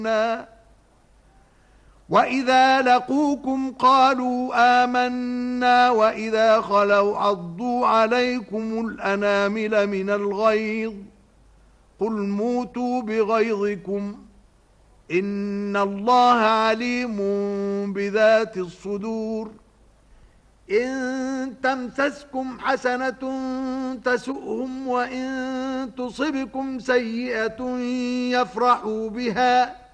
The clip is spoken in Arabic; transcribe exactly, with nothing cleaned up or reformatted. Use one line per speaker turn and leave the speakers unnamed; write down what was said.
وَإِذَا لَقُوكُمْ قَالُوا آمَنَّا وَإِذَا خَلَوْا عَضُّوا عَلَيْكُمُ الْأَنَامِلَ مِنَ الْغَيْظِ قُلْ مُوتُوا بِغَيْظِكُمْ إِنَّ اللَّهَ عَلِيمٌ بِذَاتِ الصُّدُورِ إِن تَمْسَسْكُمْ حَسَنَةٌ تَسُؤْهُمْ وَإِن تُصِبْكُمْ سَيِّئَةٌ يَفْرَحُوا بِهَا